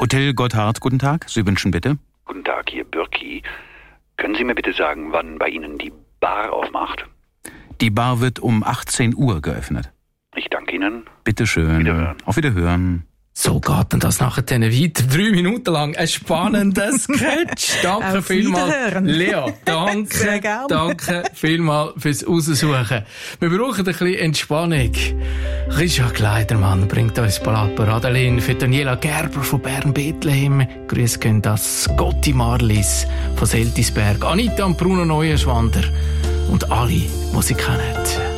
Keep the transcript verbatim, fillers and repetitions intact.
Hotel Gotthard, guten Tag. Sie wünschen bitte? Guten Tag, hier Birki. Können Sie mir bitte sagen, wann bei Ihnen die Bar aufmacht? Die Bar wird um achtzehn Uhr geöffnet. Ich danke Ihnen. Bitte schön. Wiederhören. Auf Wiederhören. So geht denn das nachher dann weiter. Drei Minuten lang ein spannender Sketch. Danke Auf vielmals, Wiederhören. Lea. Danke, Sehr gerne. danke vielmals fürs Raussuchen. Wir brauchen ein bisschen Entspannung. Richard Kleidermann bringt uns Adeline für Daniela Gerber von Bern-Bethlehem. Grüß gehen das Gotti Marlis von Seltisberg, Anita und Bruno Neuenschwander und alle, die sie kennen.